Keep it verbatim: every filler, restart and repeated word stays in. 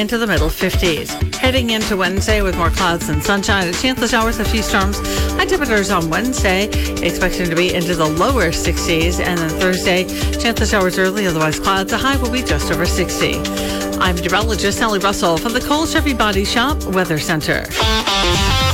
into the middle fifties. Heading into Wednesday with more clouds and sunshine, a chance of showers, a few storms. High temperatures on Wednesday expected to be into the lower sixties, and then Thursday, chance of showers early, otherwise clouds. The high will be just over sixty. I'm meteorologist Sally Russell from the Cole Chevy Body Shop Weather Center.